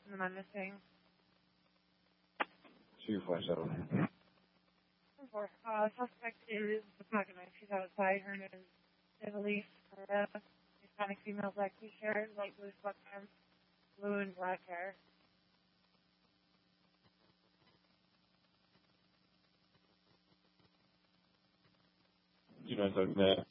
person am I missing? 247. Suspect is the pocket knife. She's outside. Her name is Italy. Hispanic female, black t-shirt, light blue sweatpants, blue and black hair. 297,